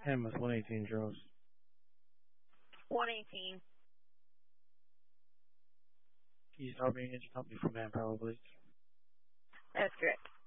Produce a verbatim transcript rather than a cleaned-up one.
Him with one eighteen Dros. one eighteen. East Harvey Engine Company for Manpower, please. That's correct.